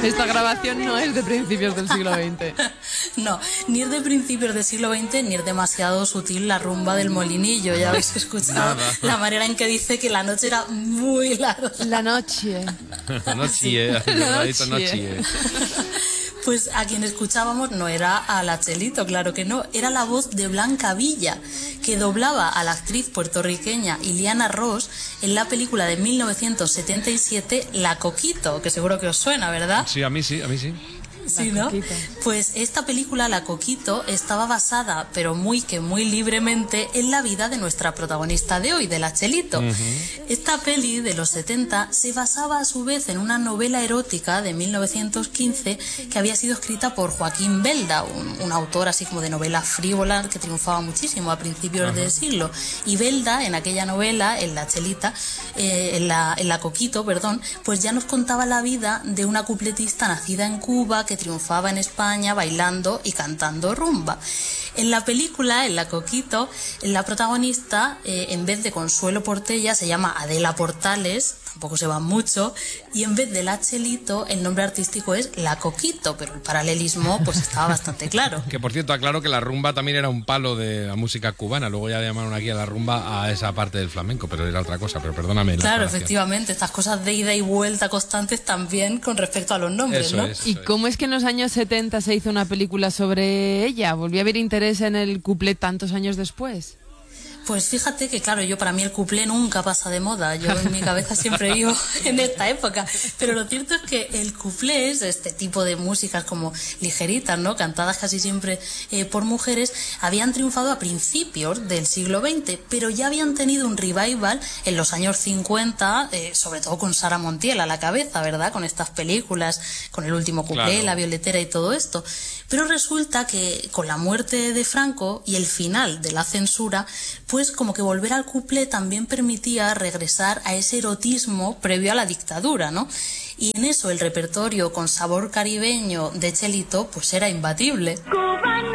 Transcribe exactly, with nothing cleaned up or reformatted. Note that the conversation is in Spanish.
Esta grabación no es de principios del siglo veinte. No, ni es de principios del siglo veinte, ni es demasiado sutil la rumba del molinillo. Ya habéis escuchado Nada. La manera en que dice que la noche era muy larga. La noche. La noche, eh. La noche. noche. Pues a quien escuchábamos no era a la Chelito, claro que no, era la voz de Blanca Villa, que doblaba a la actriz puertorriqueña Iliana Ross en la película de mil novecientos setenta y siete La Coquito, que seguro que os suena, ¿verdad? Sí, a mí sí, a mí sí. Sí, ¿no? Pues esta película, La Coquito, estaba basada, pero muy que muy libremente, en la vida de nuestra protagonista de hoy, de la Chelito. Uh-huh. Esta peli de los setenta se basaba a su vez en una novela erótica de mil novecientos quince que había sido escrita por Joaquín Belda, un, un autor así como de novela frívola que triunfaba muchísimo a principios uh-huh. del siglo. Y Belda, en aquella novela, en La Chelita, eh, en, la, en La Coquito, perdón, pues ya nos contaba la vida de una cupletista nacida en Cuba que triunfaba en España bailando y cantando rumba. En la película, en La Coquito, la protagonista, eh, en vez de Consuelo Portella, se llama Adela Portales, tampoco se va mucho, y en vez de La Chelito, el nombre artístico es La Coquito, pero el paralelismo pues estaba bastante claro. Que por cierto, aclaro que la rumba también era un palo de la música cubana, luego ya llamaron aquí a la rumba a esa parte del flamenco, pero era otra cosa, pero perdóname. Claro, efectivamente, estas cosas de ida y vuelta constantes también con respecto a los nombres, eso ¿no? Es, ¿Y cómo es que en los años setenta se hizo una película sobre ella? ¿Volvió a haber interés en el cuplé tantos años después? Pues fíjate que, claro, yo para mí el cuplé nunca pasa de moda. Yo en mi cabeza siempre vivo en esta época. Pero lo cierto es que el cuplé es este tipo de músicas como ligeritas, ¿no? Cantadas casi siempre eh, por mujeres, habían triunfado a principios del siglo veinte, pero ya habían tenido un revival en los años cincuenta, eh, sobre todo con Sara Montiel a la cabeza, ¿verdad? Con estas películas, con El último cuplé, claro. La Violetera y todo esto. Pero resulta que con la muerte de Franco y el final de la censura, pues como que volver al cuplé también permitía regresar a ese erotismo previo a la dictadura, ¿no? Y en eso el repertorio con sabor caribeño de Chelito pues era imbatible.